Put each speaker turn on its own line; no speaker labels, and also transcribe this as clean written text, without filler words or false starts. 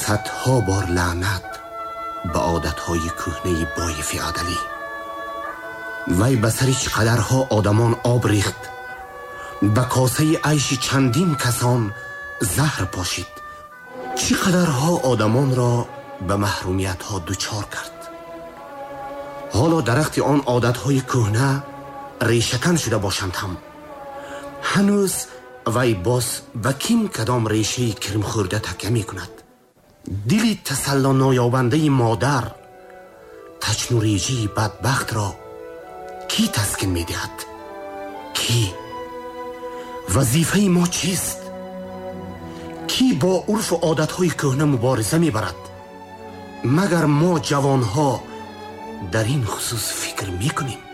صدها بار لعنت به عادتهای کهنه بای فیادلی. وی به سر چقدرها آدمان آب ریخت، به کاسه عیش چندین کسان زهر پاشید، چقدرها آدمان را به محرومیت ها دچار کرد. حالا درخت آن عادتهای کهنه ریشه‌کن شده باشند هم، هنوز وی باز به کیم کدام ریشه کرم خورده تکیه می کند؟ دلی تسلا نایابنده مادر تشنوریجی بدبخت را کی تسکین می دهد؟ کی؟ وظیفه ما چیست؟ کی با عرف و عادتهای کهنه مبارزه می برد؟ مگر ما جوانها در این خصوص فکر می کنیم؟